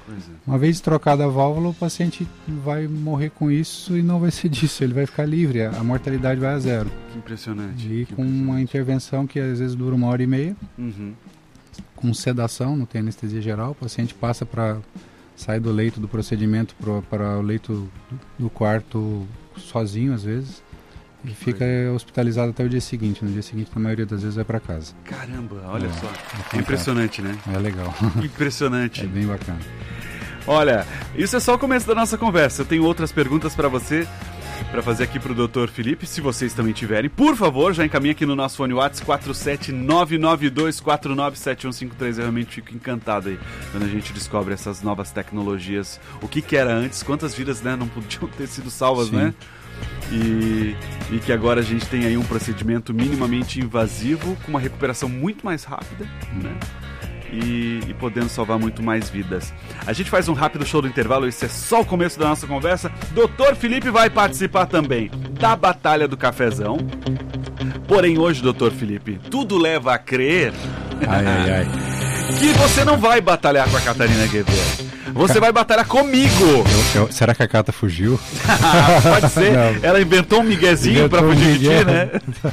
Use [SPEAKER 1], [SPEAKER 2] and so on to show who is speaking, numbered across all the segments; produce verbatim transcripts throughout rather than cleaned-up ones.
[SPEAKER 1] Pois é.
[SPEAKER 2] Uma vez trocada a válvula, o paciente vai morrer com isso e não vai ser disso, ele vai ficar livre, a mortalidade vai a zero.
[SPEAKER 1] Que impressionante.
[SPEAKER 2] E
[SPEAKER 1] que
[SPEAKER 2] com
[SPEAKER 1] impressionante.
[SPEAKER 2] uma intervenção que às vezes dura uma hora e meia,
[SPEAKER 1] Uhum.
[SPEAKER 2] com sedação, não tem anestesia geral, o paciente passa para sair do leito do procedimento para o leito do, do quarto sozinho às vezes e fica hospitalizado até o dia seguinte. No dia seguinte, na maioria das vezes, vai para casa.
[SPEAKER 1] Caramba, olha
[SPEAKER 2] É,
[SPEAKER 1] só.
[SPEAKER 2] é
[SPEAKER 1] É impressionante, né?
[SPEAKER 2] É legal.
[SPEAKER 1] Impressionante.
[SPEAKER 2] É bem bacana.
[SPEAKER 1] Olha, isso é só o começo da nossa conversa. Eu tenho outras perguntas para você, para fazer aqui para o doutor Felipe. Se vocês também tiverem, por favor, já encaminha aqui no nosso fone WhatsApp quatro sete nove nove dois quatro nove sete um cinco três. Eu realmente fico encantado aí quando a gente descobre essas novas tecnologias. O que que era antes, quantas vidas, né, não podiam ter sido salvas,
[SPEAKER 2] Sim.
[SPEAKER 1] né? E, e que agora a gente tem aí um procedimento minimamente invasivo com uma recuperação muito mais rápida, né? E, e podendo salvar muito mais vidas. A gente faz um rápido show do intervalo, isso é só o começo da nossa conversa. doutor Felipe vai participar também da Batalha do Cafezão. Porém hoje, doutor Felipe, tudo leva a crer
[SPEAKER 2] Ai, ai, ai.
[SPEAKER 1] que você não vai batalhar com a Catarina Guevara. Você
[SPEAKER 2] Ca-
[SPEAKER 1] vai batalhar comigo.
[SPEAKER 2] Eu- eu- será que a Cata fugiu?
[SPEAKER 1] Pode ser.
[SPEAKER 2] Não.
[SPEAKER 1] Ela inventou um miguezinho pra
[SPEAKER 2] Inventou um
[SPEAKER 1] fugir de ti,
[SPEAKER 2] migué.
[SPEAKER 1] né?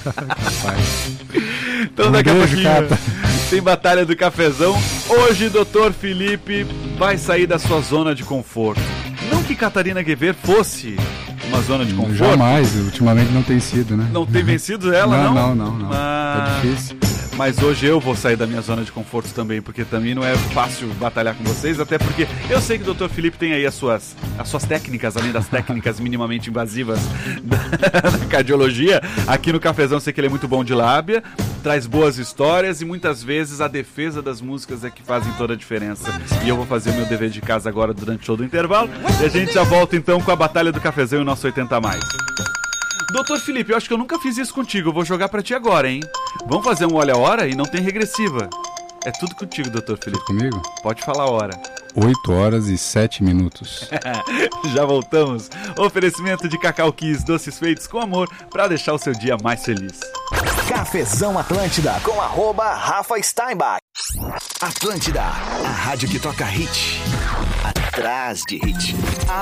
[SPEAKER 2] Capaz.
[SPEAKER 1] Então
[SPEAKER 2] Um
[SPEAKER 1] daqui a
[SPEAKER 2] beijo,
[SPEAKER 1] pouquinho
[SPEAKER 2] Cata.
[SPEAKER 1] tem Batalha do Cafezão. Hoje, doutor Felipe vai sair da sua zona de conforto. Não que Catarina Guevara fosse uma zona de conforto.
[SPEAKER 2] Jamais, ultimamente não tem sido, né?
[SPEAKER 1] Não tem vencido ela, não?
[SPEAKER 2] Não, não, não. não.
[SPEAKER 1] Ah,
[SPEAKER 2] É difícil.
[SPEAKER 1] Mas hoje eu vou sair da minha zona de conforto também, porque também não é fácil batalhar com vocês, até porque eu sei que o doutor Felipe tem aí as suas, as suas técnicas, além das técnicas minimamente invasivas da, da cardiologia. Aqui no Cafezão eu sei que ele é muito bom de lábia, traz boas histórias e muitas vezes a defesa das músicas é que fazem toda a diferença. E eu vou fazer o meu dever de casa agora durante o show do intervalo, e a gente já volta então com a Batalha do Cafezão e o nosso oitenta mais. doutor Felipe, eu acho que eu nunca fiz isso contigo, eu vou jogar pra ti agora, hein? Vamos fazer um olha a hora e não tem regressiva. É tudo contigo, doutor Felipe.
[SPEAKER 2] Comigo?
[SPEAKER 1] Pode falar a hora.
[SPEAKER 2] oito horas e sete minutos.
[SPEAKER 1] Já voltamos. Oferecimento de Cacau Kiss, doces feitos com amor para deixar o seu dia mais feliz.
[SPEAKER 3] Cafezão Atlântida com arroba Rafa Steinbach. Atlântida, a rádio que toca hit. Atrás de hit.